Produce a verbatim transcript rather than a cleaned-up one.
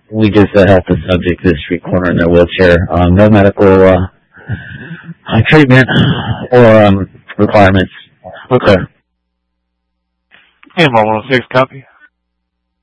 we just uh, help the subject to the street corner in their wheelchair. Um, no medical uh, uh, treatment or um, requirements. Okay. And one one six copy.